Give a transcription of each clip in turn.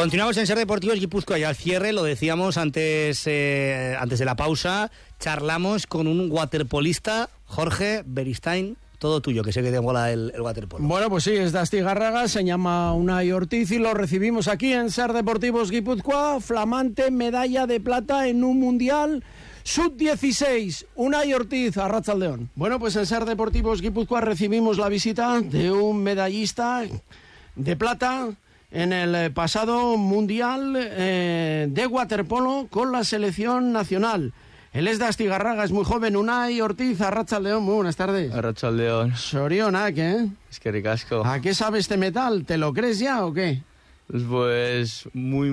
Continuamos en Ser Deportivos Guipúzcoa y al cierre, lo decíamos antes de la pausa, charlamos con un waterpolista, Jorge Beristain. Todo tuyo, que sé que te mola el waterpolo. Bueno, pues sí, es de Astigarraga, se llama Unai Ortiz y lo recibimos aquí en Ser Deportivos Guipúzcoa, flamante medalla de plata en un mundial sub-16. Unai Ortiz, arratsaldeon. Bueno, pues en Ser Deportivos Guipúzcoa recibimos la visita de un medallista de plata en el pasado mundial de waterpolo con la selección nacional. Él es de Astigarraga, es muy joven. Unai Ortiz, arratsaldeon, muy buenas tardes. Arratsaldeon. Sorionak, ¿eh? Es que ricasco. ¿A qué sabe este metal? ¿Te lo crees ya o qué? Pues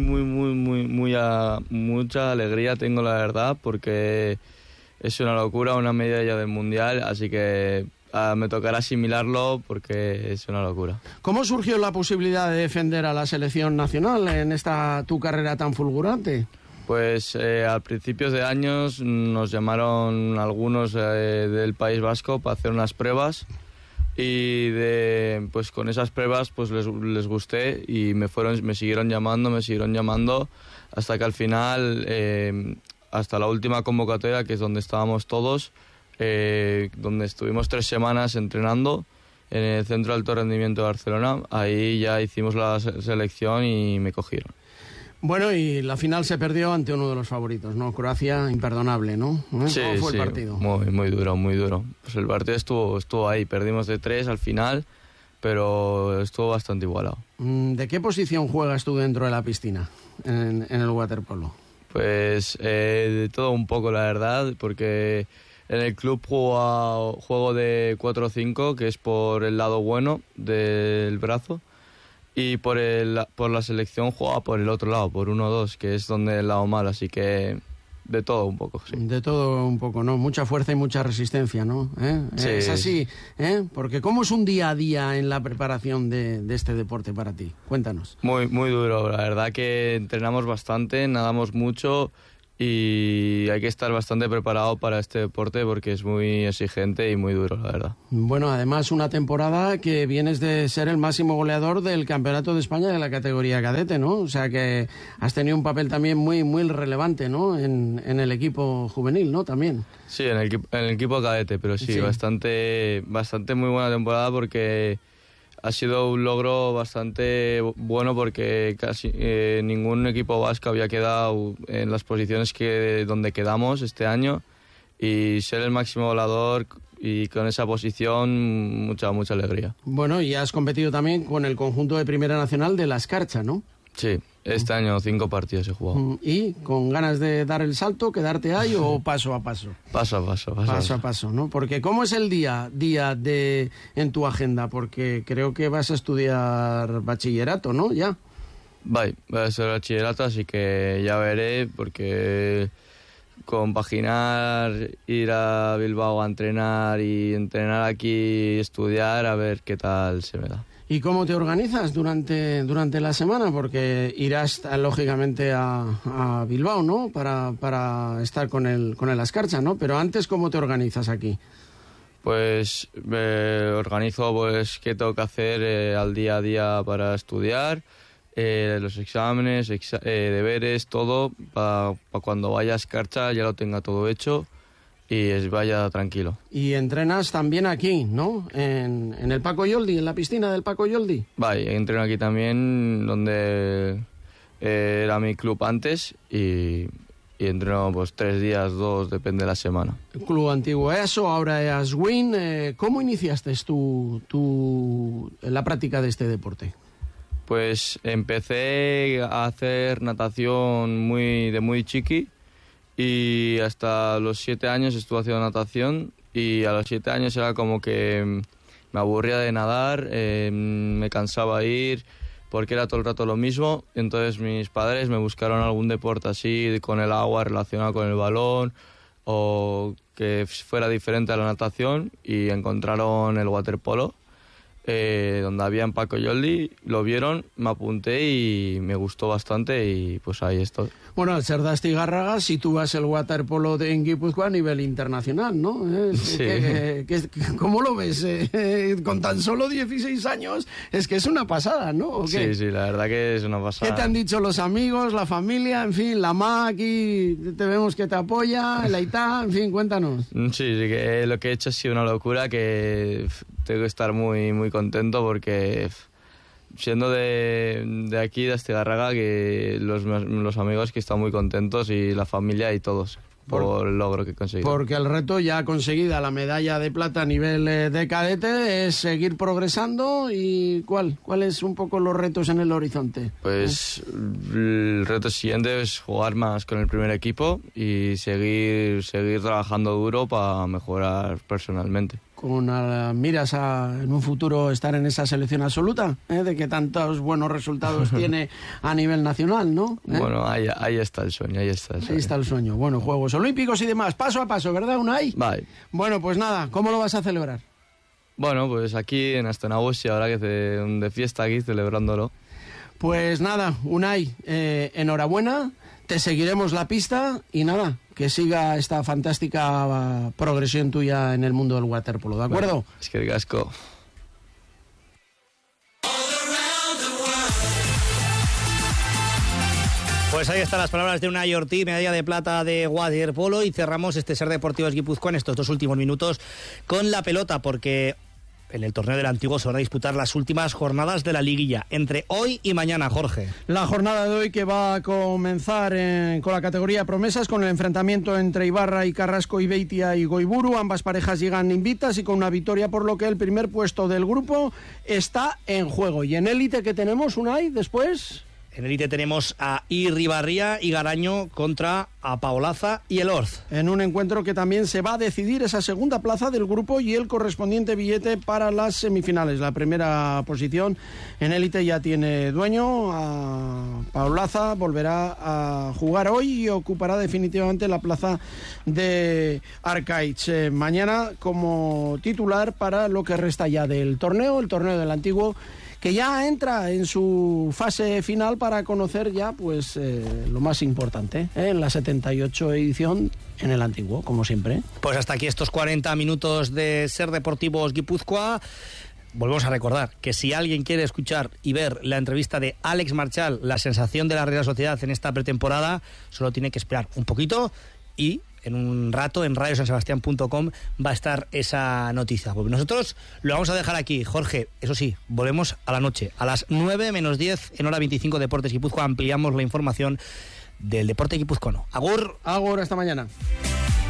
mucha alegría tengo, la verdad, porque es una locura, una medalla del mundial, así que me tocará asimilarlo porque es una locura. ¿Cómo surgió la posibilidad de defender a la selección nacional en esta tu carrera tan fulgurante? Pues a principios de años nos llamaron algunos del País Vasco para hacer unas pruebas y pues con esas pruebas pues les gusté y me siguieron llamando hasta que al final, hasta la última convocatoria, que es donde estábamos todos, donde estuvimos 3 semanas entrenando en el Centro de Alto Rendimiento de Barcelona, ahí ya hicimos la selección y me cogieron. Bueno, y la final se perdió ante uno de los favoritos, ¿no? Croacia, imperdonable, ¿no? Sí, ¿Cómo fue el partido? Muy duro. Pues el partido estuvo ahí, perdimos de 3 al final, pero estuvo bastante igualado. ¿De qué posición juegas tú dentro de la piscina en el waterpolo? Pues de todo un poco, la verdad, porque en el club juego de 4-5, que es por el lado bueno del brazo, y por la selección juega por el otro lado, por 1-2, que es donde el lado mal, así que de todo un poco, sí. De todo un poco, ¿no? Mucha fuerza y mucha resistencia, ¿no? Sí. Es así, ¿eh? Porque ¿cómo es un día a día en la preparación de este deporte para ti? Cuéntanos. Muy duro, la verdad que entrenamos bastante, nadamos mucho y hay que estar bastante preparado para este deporte porque es muy exigente y muy duro, la verdad. Bueno, además una temporada que vienes de ser el máximo goleador del Campeonato de España de la categoría cadete, ¿no? O sea que has tenido un papel también muy relevante, ¿no? En el equipo juvenil, ¿no? También. Sí, en el equipo cadete, pero sí. bastante muy buena temporada porque ha sido un logro bastante bueno porque casi ningún equipo vasco había quedado en las posiciones donde quedamos este año y ser el máximo goleador y con esa posición mucha alegría. Bueno, y has competido también con el conjunto de Primera Nacional de La Escarcha, ¿no? Sí, este año 5 partidos he jugado. ¿Y con ganas de dar el salto, quedarte ahí o paso a paso? Paso a paso, ¿no? Porque ¿cómo es el día en tu agenda? Porque creo que vas a estudiar bachillerato, ¿no? Ya. Voy a estudiar bachillerato, así que ya veré, porque compaginar, ir a Bilbao a entrenar y entrenar aquí y estudiar, a ver qué tal se me da. ¿Y cómo te organizas durante la semana? Porque irás lógicamente a Bilbao, ¿no? Para estar con el Ascarcha, ¿no? Pero antes, ¿cómo te organizas aquí? Pues me organizo pues qué tengo que hacer al día a día para estudiar, los exámenes, deberes, todo, para cuando vaya a Ascarcha ya lo tenga todo hecho y vaya tranquilo. Y entrenas también aquí, ¿no? En el Paco Yoldi, en la piscina del Paco Yoldi. Entreno aquí también, donde era mi club antes, y entreno pues 3 días, 2, depende de la semana. El club antiguo ESO, ahora es Win. ¿Cómo iniciaste tú la práctica de este deporte? Pues empecé a hacer natación de muy chiqui, y hasta los 7 años estuve haciendo natación, y a los 7 años era como que me aburría de nadar, me cansaba ir porque era todo el rato lo mismo. Entonces mis padres me buscaron algún deporte así con el agua, relacionado con el balón o que fuera diferente a la natación, y encontraron el waterpolo. donde había en Paco Yoldi, lo vieron, me apunté y me gustó bastante y pues ahí estoy. Bueno, al ser de Astigarraga sitúas el waterpolo en Guipúzcoa a nivel internacional, ¿no? Sí. ¿Cómo lo ves? Con tan solo 16 años, es que es una pasada, ¿no? ¿O qué? Sí, la verdad que es una pasada. ¿Qué te han dicho los amigos, la familia, en fin, la ma aquí, te vemos que te apoya, el Aitá, en fin, cuéntanos. Sí, que lo que he hecho ha sido una locura, que tengo que estar muy, muy contento porque siendo de aquí, de Astigarraga, que los amigos que están muy contentos y la familia y todos por el logro que he conseguido. Porque el reto ya conseguida, la medalla de plata a nivel de cadete, es seguir progresando. ¿Y cuáles un poco los retos en el horizonte? Pues el reto siguiente es jugar más con el primer equipo y seguir trabajando duro para mejorar personalmente. Con miras en un futuro estar en esa selección absoluta, de que tantos buenos resultados tiene a nivel nacional, ¿no? Bueno, ahí está el sueño, Ahí está el sueño. Bueno, Juegos Olímpicos y demás, paso a paso, ¿verdad, Unai? Bye. Bueno, pues nada, ¿cómo lo vas a celebrar? Bueno, pues aquí en Astenabusi, ahora que de fiesta aquí, celebrándolo. Pues nada, Unai, enhorabuena, te seguiremos la pista y nada, que siga esta fantástica progresión tuya en el mundo del waterpolo, ¿de acuerdo? Vale, es que el casco. Pues ahí están las palabras de Unai Ortiz, medalla de plata de waterpolo, y cerramos este Ser Deportivos Guipúzcoa en estos 2 últimos minutos con la pelota, porque en el torneo del Antiguo se van a disputar las últimas jornadas de la liguilla, entre hoy y mañana, Jorge. La jornada de hoy que va a comenzar con la categoría promesas, con el enfrentamiento entre Ibarra y Carrasco, y Beitia y Goiburu. Ambas parejas llegan invictas y con una victoria, por lo que el primer puesto del grupo está en juego. Y en élite, ¿qué tenemos, Unai, después? En élite tenemos a Irribarría y Garaño contra a Paolaza y el Orz. En un encuentro que también se va a decidir esa segunda plaza del grupo y el correspondiente billete para las semifinales. La primera posición en élite ya tiene dueño. A Paolaza volverá a jugar hoy y ocupará definitivamente la plaza de Arcaich. Mañana como titular para lo que resta ya del torneo, el torneo del Antiguo, que ya entra en su fase final para conocer ya pues lo más importante, en la 78 edición en el Antiguo, como siempre. Pues hasta aquí estos 40 minutos de Ser Deportivos Guipúzcoa. Volvemos a recordar que si alguien quiere escuchar y ver la entrevista de Alex Marchal, la sensación de la Real Sociedad en esta pretemporada, solo tiene que esperar un poquito y en un rato en radiosansebastian.com va a estar esa noticia. Pues nosotros lo vamos a dejar aquí, Jorge. Eso sí, volvemos a la noche, a las 9 menos 10 en hora 25 Deportes Guipúzcoa. Ampliamos la información del deporte guipuzcoano. Agur. Agur, hasta mañana.